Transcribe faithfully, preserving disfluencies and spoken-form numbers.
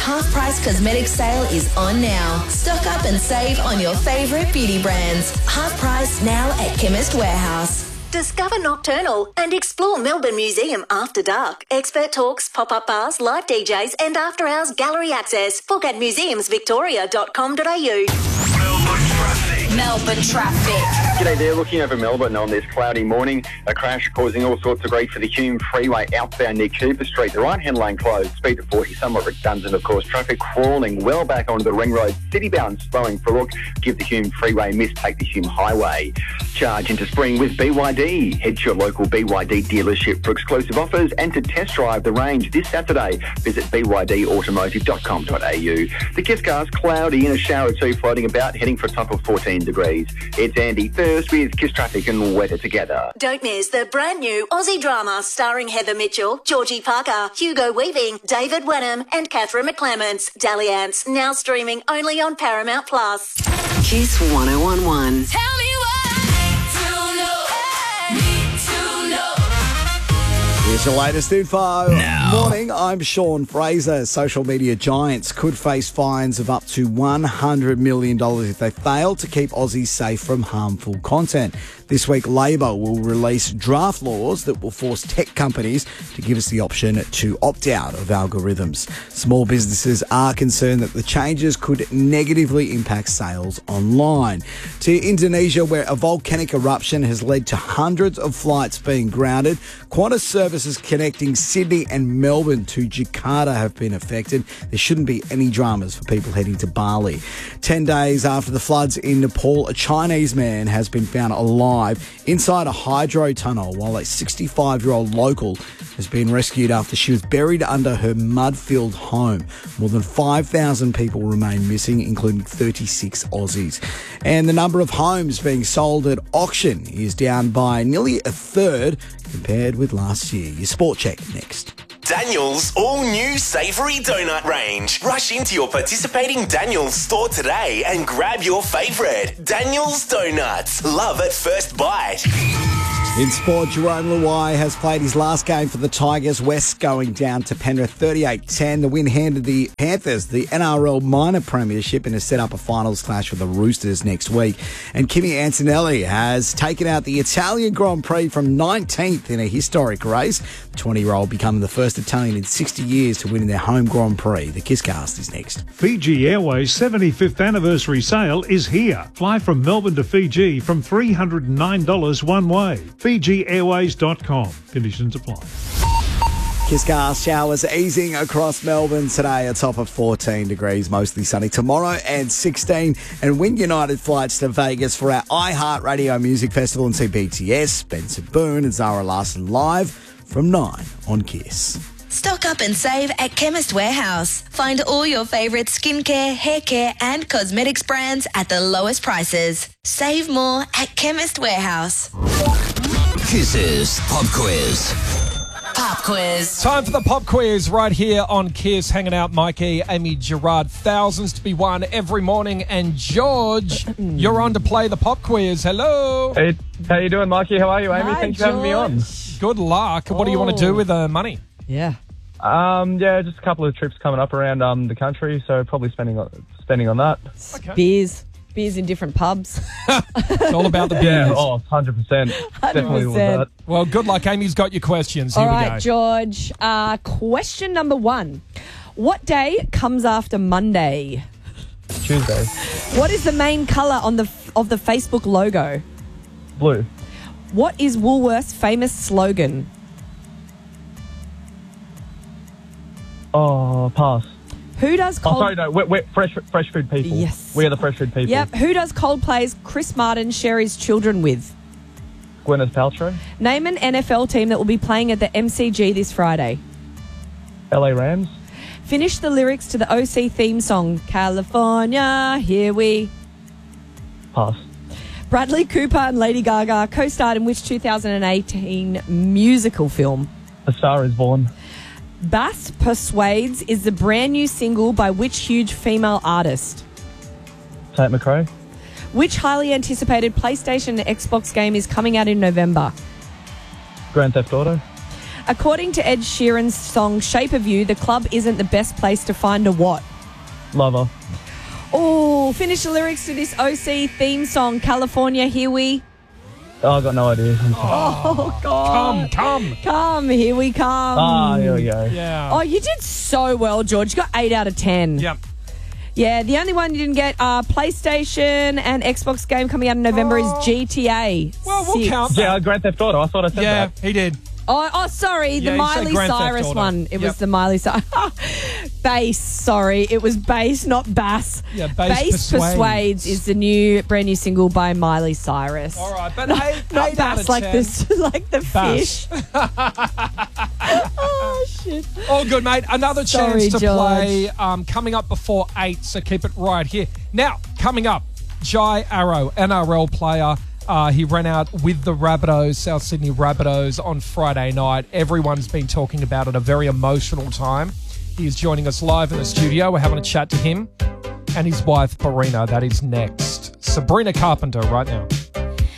half-price cosmetic sale is on now. Stock up and save on your favourite beauty brands. Half price now at Chemist Warehouse. Discover Nocturnal and explore Melbourne Museum after dark. Expert talks, pop-up bars, live D Js and after-hours gallery access. Book at museums victoria dot com dot a u. Melbourne traffic. Melbourne traffic. G'day there, looking over Melbourne on this cloudy morning. A crash causing all sorts of grief for the Hume Freeway outbound near Cooper Street. The right-hand lane closed, speed to forty, somewhat redundant of course. Traffic crawling well back onto the ring road. City-bound slowing for a look. Give the Hume Freeway a miss, take the Hume Highway. Charge into spring with B Y D. Head to your local B Y D dealership for exclusive offers and to test drive the range this Saturday. Visit b y d automotive dot com dot a u. The Kiss Car's cloudy and a shower or two floating about, heading for a top of fourteen degrees. It's Andy first with Kiss Traffic and Weather Together. Don't miss the brand new Aussie drama starring Heather Mitchell, Georgie Parker, Hugo Weaving, David Wenham and Catherine McClements. Dalliance, now streaming only on Paramount Plus. Kiss one oh one one. Tell me Here's your latest info. Now. Morning, I'm Sean Fraser. Social media giants could face fines of up to one hundred million dollars if they fail to keep Aussies safe from harmful content. This week, Labor will release draft laws that will force tech companies to give us the option to opt out of algorithms. Small businesses are concerned that the changes could negatively impact sales online. To Indonesia, where a volcanic eruption has led to hundreds of flights being grounded, Qantas services connecting Sydney and Melbourne to Jakarta have been affected. There shouldn't be any dramas for people heading to Bali. Ten days after the floods in Nepal, a Chinese man has been found alive inside a hydro tunnel, while a sixty-five-year-old local has been rescued after she was buried under her mud-filled home. More than five thousand people remain missing, including thirty-six Aussies. And the number of homes being sold at auction is down by nearly a third compared with last year. Your Sport Check next. Daniel's all-new savoury donut range. Rush into your participating Daniel's store today and grab your favourite. Daniel's Donuts. Love at first bite. In sport, Jerome Luai has played his last game for the Tigers. West going down to Penrith thirty-eight ten. The win handed the Panthers the N R L minor premiership and has set up a finals clash with the Roosters next week. And Kimi Antonelli has taken out the Italian Grand Prix from nineteenth in a historic race. The twenty-year-old becoming the first Italian in sixty years to win in their home Grand Prix. The Kisscast is next. Fiji Airways seventy-fifth anniversary sale is here. Fly from Melbourne to Fiji from three hundred nine dollars one way. Fiji Airways dot com. Conditions apply. Kisscast showers easing across Melbourne today, a top of fourteen degrees, mostly sunny. Tomorrow and sixteen. And win United flights to Vegas for our iHeartRadio Music Festival and see B T S, Spencer Boone and Zara Larsson live from nine on Kiss. Stock up and save at Chemist Warehouse. Find all your favourite skincare, hair care and cosmetics brands at the lowest prices. Save more at Chemist Warehouse. Kiss's Pop Quiz. Pop quiz. Time for the pop quiz right here on Kiss. Hanging out, Mikey, Amy, Gerard. Thousands to be won every morning. And George, you're on to play the pop quiz. Hello. Hey, how you doing, Mikey? How are you, Amy? Hi, Thanks for having me on. Good luck. What do you want to do with the money? Yeah. Um, yeah, just a couple of trips coming up around um the country, so probably spending on spending on that. Okay. Beers. Beers in different pubs. It's all about the beers. Yeah, oh, one hundred percent. Definitely with that. Well, good luck. Amy's got your questions. Here All we right, go. George. Uh, question number one. What day comes after Monday? Tuesday. What is the main colour on the of the Facebook logo? Blue. What is Woolworth's famous slogan? Oh, pass. Who does Oh, Cold... sorry, no, we're, we're fresh, fresh food people. Yes. We are the fresh food people. Yep. Who does Coldplay's Chris Martin share his children with? Gwyneth Paltrow. Name an N F L team that will be playing at the M C G this Friday. L A Rams. Finish the lyrics to the O C theme song, California, here we... Pass. Bradley Cooper and Lady Gaga co-starred in which two thousand eighteen musical film? A Star is Born. Bass Persuades is the brand new single by which huge female artist? Tate McRae. Which highly anticipated PlayStation and Xbox game is coming out in November? Grand Theft Auto. According to Ed Sheeran's song Shape of You, the club isn't the best place to find a what? Lover. Oh, finish the lyrics to this O C theme song, California, here we... Oh, I got no idea. Oh, God. Come, come. Come, here we come. Ah, here we go. Yeah. Oh, you did so well, George. You got eight out of ten. Yep. Yeah, the only one you didn't get, uh, PlayStation and Xbox game coming out in November Oh. is G T A. Well, we'll Six. count that. Yeah, Grand Theft Auto. I thought I said Yeah, that. he did. Oh, oh, sorry, Yeah, the you said Miley Grand Theft Cyrus Auto. one. It Yep. was the Miley Cyrus. Bass, sorry. It was Bass, not Bass. Yeah, Bass Persuades. Persuades is the new, brand new single by Miley Cyrus. All right, but eight, Not eight out Bass of like ten. this, like the Bass. fish. Oh, shit. All good, mate. Another Sorry, chance to George. play um, coming up before eight, so keep it right here. Now, coming up, Jai Arrow, N R L player. Uh, he ran out with the Rabbitohs, South Sydney Rabbitohs, on Friday night. Everyone's been talking about it, a very emotional time. He is joining us live in the studio. We're having a chat to him and his wife, Barina. That is next. Sabrina Carpenter right now.